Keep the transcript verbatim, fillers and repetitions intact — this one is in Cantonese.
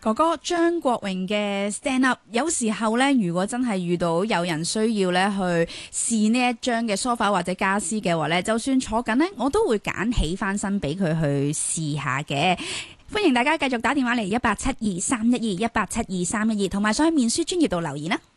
哥哥張國榮嘅 Stand Up， 有時候咧，如果真係遇到有人需要咧去試呢一張嘅梳化或者家私嘅話咧，就算坐緊呢，我都會揀起翻身俾佢去試下嘅。歡迎大家繼續打電話嚟一八七二三一二一八七二三一二，同埋上去面書專頁度留言啦。